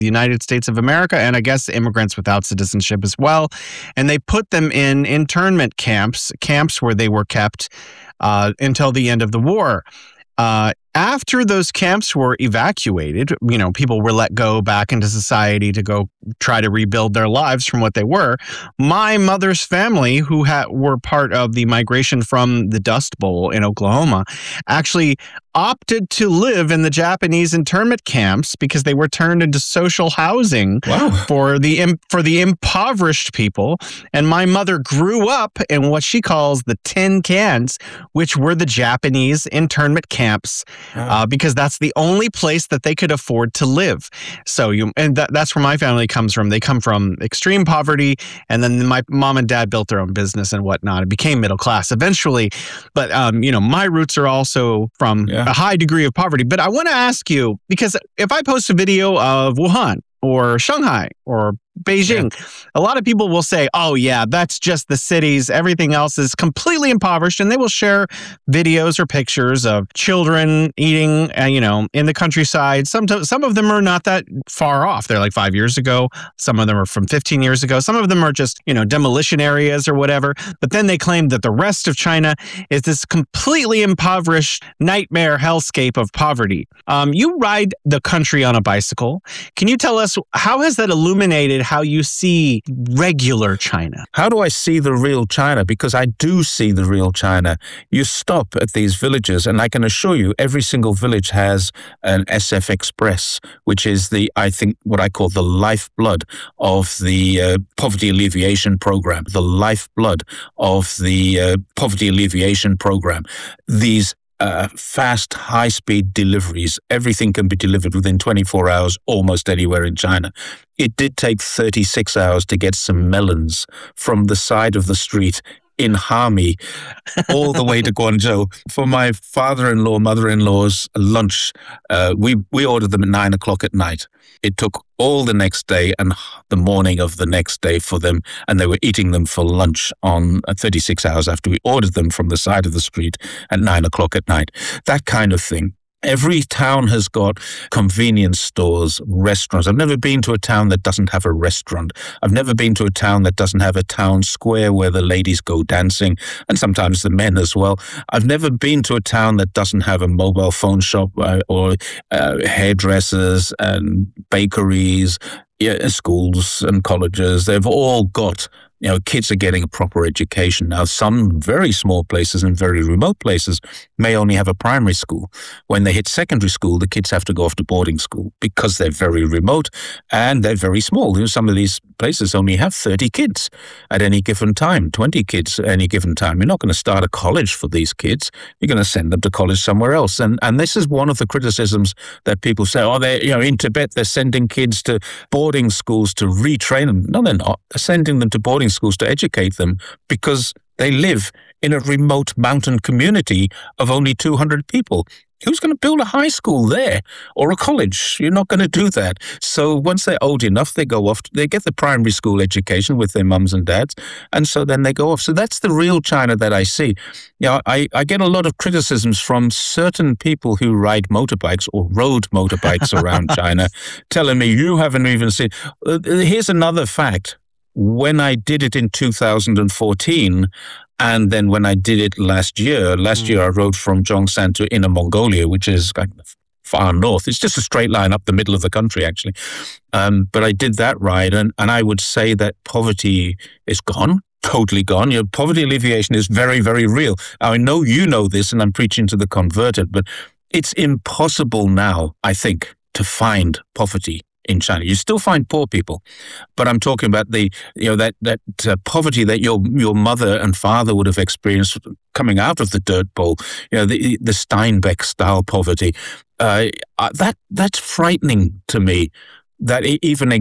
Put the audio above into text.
the United States of America, and I guess immigrants without citizenship as well. And they put them in internment camps where they were kept until the end of the war. After those camps were evacuated, people were let go back into society to go try to rebuild their lives from what they were. My mother's family, who were part of the migration from the Dust Bowl in Oklahoma, actually opted to live in the Japanese internment camps because they were turned into social housing for the impoverished people. And my mother grew up in what she calls the tin cans, which were the Japanese internment camps, because that's the only place that they could afford to live. So that's where my family comes from. They come from extreme poverty, and then my mom and dad built their own business and whatnot. It became middle class eventually. But my roots are also from a high degree of poverty. But I want to ask you, because if I post a video of Wuhan or Shanghai or Beijing, a lot of people will say, oh yeah, that's just the cities. Everything else is completely impoverished. And they will share videos or pictures of children eating, in the countryside. Some of them are not that far off. They're like 5 years ago. Some of them are from 15 years ago. Some of them are just, demolition areas or whatever. But then they claim that the rest of China is this completely impoverished nightmare hellscape of poverty. You ride the country on a bicycle. Can you tell us, how has that illuminated how you see regular China? How do I see the real China? Because I do see the real China. You stop at these villages, and I can assure you every single village has an SF Express, which is what I call the lifeblood of the poverty alleviation program. The lifeblood of the poverty alleviation program. These fast, high-speed deliveries. Everything can be delivered within 24 hours almost anywhere in China. It did take 36 hours to get some melons from the side of the street in Hami all the way to Guangzhou. For my father-in-law, mother-in-law's lunch, we ordered them at 9 o'clock at night. It took all the next day and the morning of the next day for them, and they were eating them for lunch on 36 hours after we ordered them from the side of the street at 9 o'clock at night. That kind of thing. Every town has got convenience stores, restaurants. I've never been to a town that doesn't have a restaurant. I've never been to a town that doesn't have a town square where the ladies go dancing, and sometimes the men as well. I've never been to a town that doesn't have a mobile phone shop or hairdressers and bakeries, schools and colleges. They've all got kids are getting a proper education. Now, some very small places and very remote places may only have a primary school. When they hit secondary school, the kids have to go off to boarding school because they're very remote and they're very small. Some of these places only have 30 kids at any given time, 20 kids at any given time. You're not going to start a college for these kids. You're going to send them to college somewhere else. And this is one of the criticisms that people say, they're in Tibet, they're sending kids to boarding schools to retrain them. No, they're not. They're sending them to boarding schools to educate them because they live in a remote mountain community of only 200 people. Who's going to build a high school there or a college? You're not going to do that. So once they're old enough, they go off, they get the primary school education with their mums and dads, and so then they go off. So that's the real China that I see. I get a lot of criticisms from certain people who ride motorbikes or rode motorbikes around China, telling me, you haven't even seen. Here's another fact. When I did it in 2014, and then when I did it last year I rode from Zhongshan to Inner Mongolia, which is kind of far north. It's just a straight line up the middle of the country, actually. But I did that ride, and I would say that poverty is gone. Totally gone. Poverty alleviation is very, very real. I know you know this, and I'm preaching to the converted, but it's impossible now, I think, to find poverty in China. You still find poor people, but I'm talking about the poverty that your mother and father would have experienced coming out of the dirt bowl. The Steinbeck style poverty. That's frightening to me. That even